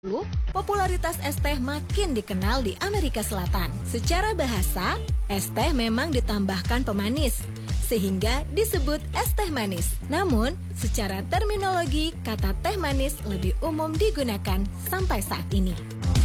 popularitas es teh makin dikenal di Amerika Selatan. Secara bahasa, es teh memang ditambahkan pemanis, sehingga disebut es teh manis. Namun, secara terminologi, kata teh manis lebih umum digunakan sampai saat ini.